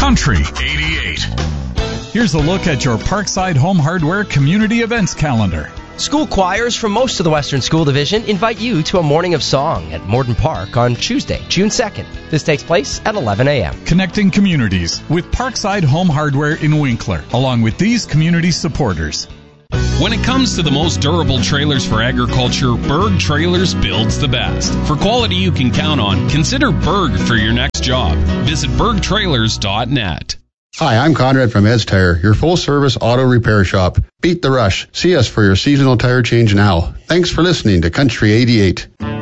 Country 88. Here's a look at your Parkside Home Hardware community events calendar. School choirs from most of the Western School Division invite you to a morning of song at Morden Park on Tuesday, June 2nd. This takes place at 11 a.m. Connecting communities with Parkside Home Hardware in Winkler, along with these community supporters. When it comes to the most durable trailers for agriculture, Berg Trailers builds the best. For quality you can count on, consider Berg for your next job. Visit bergtrailers.net. Hi, I'm Conrad from Ed's Tire, your full-service auto repair shop. Beat the rush. See us for your seasonal tire change now. Thanks for listening to Country 88.